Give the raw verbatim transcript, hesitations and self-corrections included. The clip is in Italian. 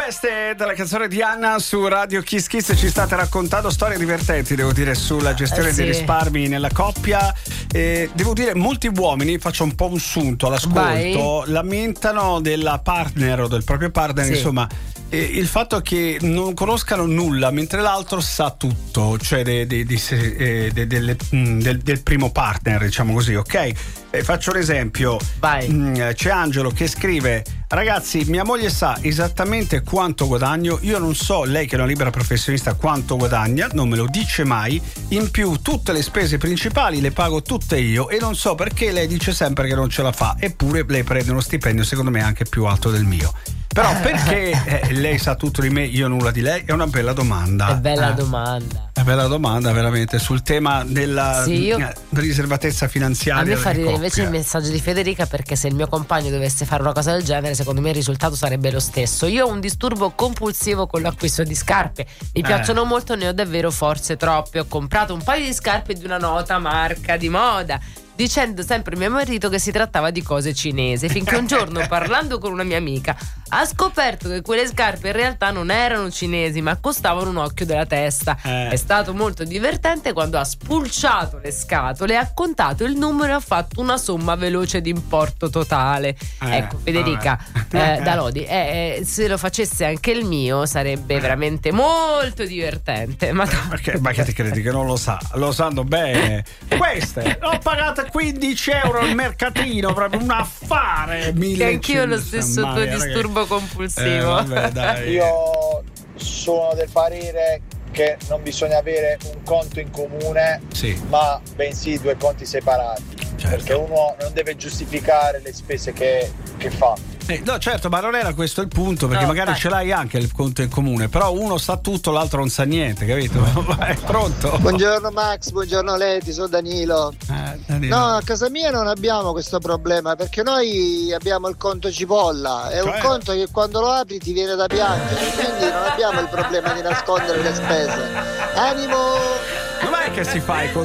Queste della canzone di Anna su Radio Kiss Kiss. Ci state raccontando storie divertenti, devo dire, sulla gestione eh sì. dei risparmi nella coppia. E devo dire, molti uomini, faccio un po' un sunto all'ascolto, Vai. lamentano della partner o del proprio partner, sì. insomma, eh, il fatto che non conoscano nulla mentre l'altro sa tutto, cioè de, de, de, de, de, de, de, del, del primo partner, diciamo così, ok? Eh, faccio un esempio. Vai. Mm, c'è Angelo che scrive: ragazzi, mia moglie sa esattamente quanto guadagno, io non so, lei che è una libera professionista, quanto guadagna, non me lo dice mai, in più tutte le spese principali le pago tutte io e non so perché lei dice sempre che non ce la fa, eppure lei prende uno stipendio secondo me anche più alto del mio. Però perché eh, lei sa tutto di me, io nulla di lei? È una bella domanda. È bella eh. domanda. È bella domanda veramente sul tema della sì, io... riservatezza finanziaria. A me fa ridere invece il messaggio di Federica, perché se il mio compagno dovesse fare una cosa del genere, secondo me il risultato sarebbe lo stesso. Io ho un disturbo compulsivo con l'acquisto di scarpe, mi eh. piacciono molto, ne ho davvero forse troppe. Ho comprato un paio di scarpe di una nota marca di moda, dicendo sempre a mio marito che si trattava di cose cinesi, finché un giorno, parlando con una mia amica, ha scoperto che quelle scarpe in realtà non erano cinesi ma costavano un occhio della testa. eh. È stato molto divertente quando ha spulciato le scatole, ha contato il numero e ha fatto una somma veloce di importo totale. eh, ecco Federica, eh, da Lodi, eh, se lo facesse anche il mio sarebbe veramente molto divertente. Ma, Perché, ma che ti credi che non lo sa? Lo sanno bene. Queste ho pagato quindici euro al mercatino, proprio un affare. Che anch'io ho lo stesso tuo disturbo compulsivo. Eh, vabbè, dai. Io sono del parere che non bisogna avere un conto in comune, sì. ma bensì due conti separati, certo. Perché uno non deve giustificare le spese che, che fa. Eh, no, certo, ma non era questo il punto, perché no, magari dai. ce l'hai anche il conto in comune, però uno sa tutto, l'altro non sa niente, capito? Vai, pronto? Buongiorno Max, buongiorno Leti, sono Danilo. Eh, Danilo. No, a casa mia non abbiamo questo problema, perché noi abbiamo il conto cipolla, è cioè? un conto che quando lo apri ti viene da piangere, quindi non abbiamo il problema di nascondere le spese. Animo! Com'è che si fa i conti